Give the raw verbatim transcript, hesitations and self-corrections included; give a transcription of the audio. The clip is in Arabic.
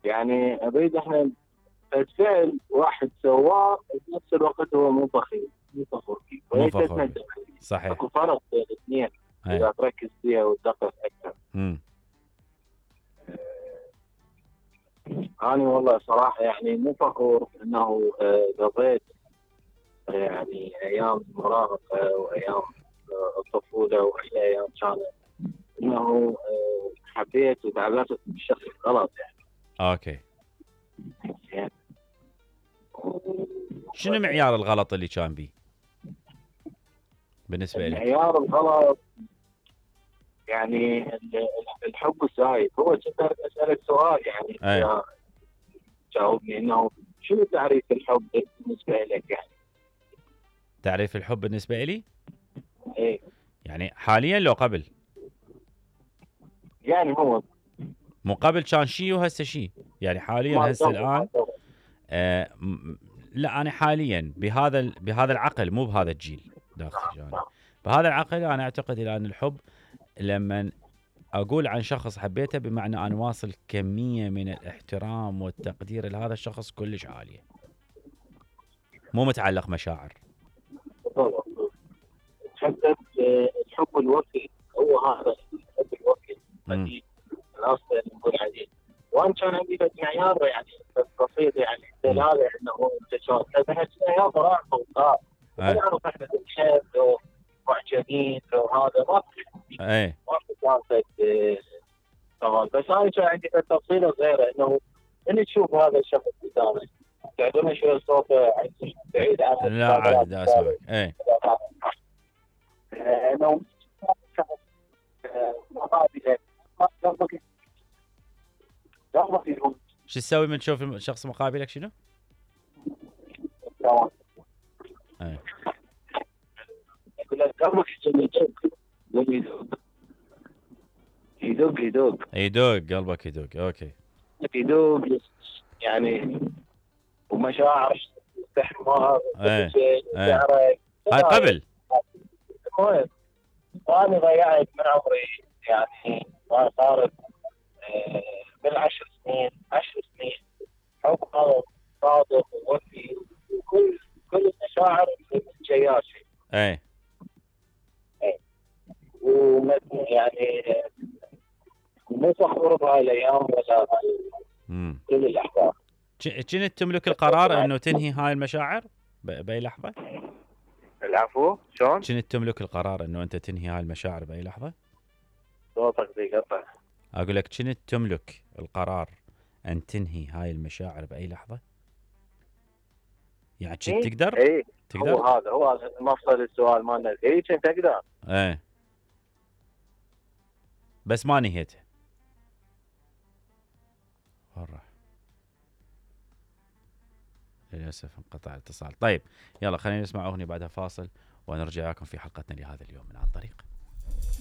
يعني اريد احنا فعل واحد سواه بنفس الوقت هو مو فخور مو فخور فيه مو فخور صحيح. اكو فرق بين الاثنين اذا تركز فيها وتدقق اكثر. امم أنا والله صراحة يعني مو فخور أنه قضيت يعني أيام المراهقة وأيام الطفولة وأحلى أيام كانت أنه حبيت وتعلقت بالشخص غلط يعني. أوكي. يعني شنو معيار الغلط اللي كان بيه بالنسبة لك؟ معيار الغلط يعني الحب الزايد. هو كنت أسألك سؤال يعني أي. جاوبني انه شنو تعريف الحب بالنسبه لك يعني؟ تعريف الحب بالنسبه لي؟ ايه يعني حاليا لو قبل؟ يعني هو مو قبل كان شيء وهسه شيء، يعني حاليا هسه الان آه لا انا حاليا بهذا بهذا العقل مو بهذا الجيل داخل يعني بهذا العقل انا اعتقد الى ان الحب لما اقول عن شخص حبيته بمعنى انا واصل كميه من الاحترام والتقدير لهذا الشخص كلش عاليه، مو متعلق مشاعر. تحدد الحب الوفي هو هذا الحب الوفي الذي الناس نقول عليه. وان كان عندي معيار يعني بسيط يعني دلاله انه انت شلون بحس معيار راح وقاف انا اعرف احنا بنحب لو معجبين لو هذا ما اي ما في طبعا. بس انا كان عندي تفصيله صغيره انه اللي تشوف هذا الشخص قدامك تعطينا شويه صوته بعيد عن لا عادي دا اسمعك. اي انه شخص مقابله قلبك قلبك يقول شو تسوي من تشوف الشخص مقابلك شنو؟ تمام. اي يقول لك قلبك يدق يدق يدق قلبك يدق. اوكي يدق يعني ومشاعر استحمار اي شعرك هاي قبل. المهم وانا ضيعت من عمري يعني ما صارت بالعشر سنين عشر سنين حب صادق ووفي وكل كل المشاعر جياشي. اي ويعني مو فخور بهاي الايام ولا كل الاحباب. كنت تملك القرار انه تنهي هاي المشاعر باي لحظه؟ العفو شلون؟ كنت تملك القرار انه انت تنهي هاي المشاعر باي لحظه؟ صوتك بيقطع. اقول لك كنت تملك القرار ان تنهي هاي المشاعر باي لحظه؟ يعني كنت إيه؟ تقدر؟ ايه تقدر؟ هو هذا هو مفصل السؤال مالنا. ايه كنت اقدر ايه بس ما نهيته. راح للاسف انقطع الاتصال. طيب يلا خلينا نسمع اغنيه بعدها فاصل ونرجع لكم في حلقتنا لهذا اليوم من عن طريق